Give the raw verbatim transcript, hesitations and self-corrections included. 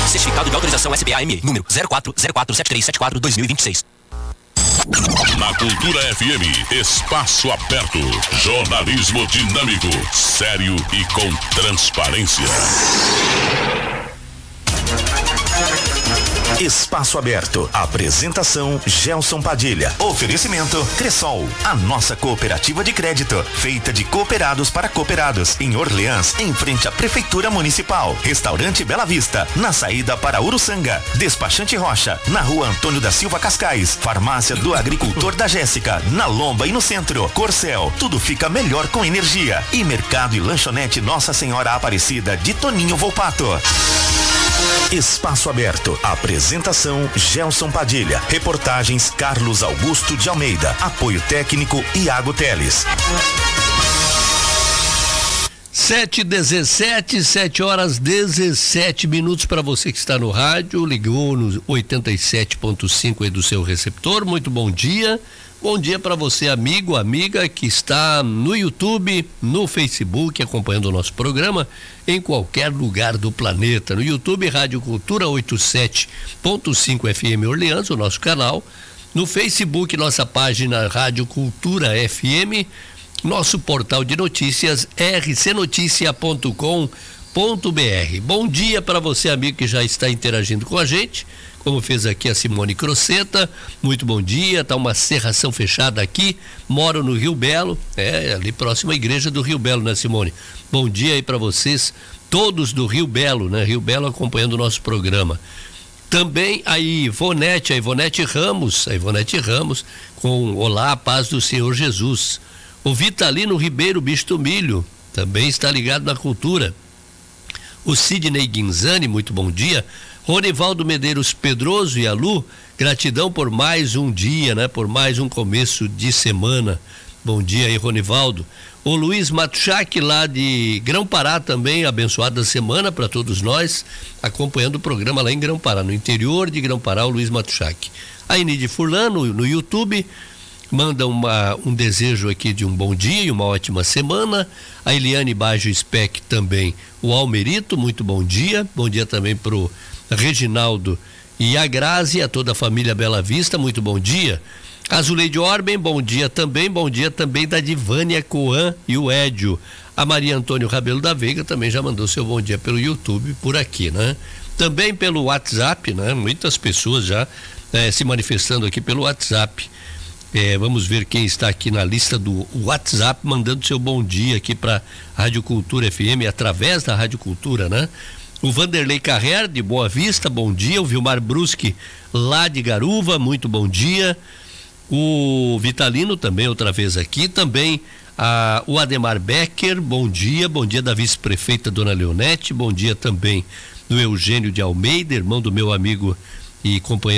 Certificado de autorização S B A M E, número zero quatro zero quatro sete três sete quatro dois mil e vinte e seis. Na Cultura F M, espaço aberto, jornalismo dinâmico, sério e com transparência. Espaço Aberto. Apresentação Gelson Padilha. Oferecimento Cressol, a nossa cooperativa de crédito, feita de cooperados para cooperados. Em Orleans, em frente à Prefeitura Municipal. Restaurante Bela Vista, na saída para Uruçanga. Despachante Rocha, na rua Antônio da Silva Cascais. Farmácia do Agricultor da Jéssica, na Lomba e no centro. Corcel, tudo fica melhor com energia. E Mercado e Lanchonete Nossa Senhora Aparecida de Toninho Volpato. Espaço Aberto. Apresentação Gelson Padilha. Reportagens Carlos Augusto de Almeida. Apoio técnico Iago Teles. sete e dezessete, sete horas dezessete minutos para você que está no rádio, ligou no oitenta e sete ponto cinco aí do seu receptor. Muito bom dia. Bom dia para você, amigo, amiga que está no YouTube, no Facebook, acompanhando o nosso programa em qualquer lugar do planeta. No YouTube, Rádio Cultura oitenta e sete ponto cinco F M Orleans, o nosso canal. No Facebook, nossa página Rádio Cultura F M. Nosso portal de notícias, r c noticia ponto com ponto b r. Bom dia para você, amigo que já está interagindo com a gente, como fez aqui a Simone Croceta. Muito bom dia, tá uma cerração fechada aqui, moro no Rio Belo, é ali próximo à igreja do Rio Belo, né, Simone? Bom dia aí para vocês, todos do Rio Belo, né? Rio Belo acompanhando o nosso programa. Também a Ivonete, a Ivonete Ramos, a Ivonete Ramos, com Olá, a paz do Senhor Jesus. O Vitalino Ribeiro Bicho do Milho, também está ligado na cultura. O Sidney Guinzani, muito bom dia. Ronivaldo Medeiros Pedroso e a Lu, gratidão por mais um dia, né? Por mais um começo de semana. Bom dia aí, Ronivaldo. O Luiz Matuchak, lá de Grão-Pará também, abençoada semana para todos nós, acompanhando o programa lá em Grão-Pará, no interior de Grão-Pará, o Luiz Matuchak. A Inide Furlano, no YouTube, manda uma, um desejo aqui de um bom dia e uma ótima semana. A Eliane Baggio Speck também, o Almerito, muito bom dia. Bom dia também pro Reginaldo e a Grazi, a toda a família Bela Vista, muito bom dia. A Zuleide Orben, bom dia também, bom dia também da Divânia Coan e o Édio. A Maria Antônio Rabelo da Veiga também já mandou seu bom dia pelo YouTube por aqui, né? Também pelo WhatsApp, né? Muitas pessoas já eh, se manifestando aqui pelo WhatsApp. É, vamos ver quem está aqui na lista do WhatsApp mandando seu bom dia aqui para Rádio Cultura F M através da Rádio Cultura, né? O Vanderlei Carrer de Boa Vista, bom dia. O Vilmar Bruschi lá de Garuva, muito bom dia. O Vitalino também outra vez aqui, também a, o Ademar Becker, bom dia. Bom dia da vice-prefeita Dona Leonete, bom dia também do Eugênio de Almeida, irmão do meu amigo e companheiro